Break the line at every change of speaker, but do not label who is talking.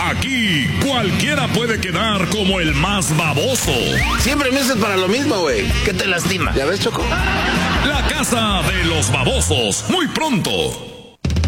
Aquí cualquiera puede quedar como el más baboso.
Siempre me haces para lo mismo, güey. ¿Qué te lastima? ¿Ya ves, Choco?
La Casa de los Babosos, muy pronto.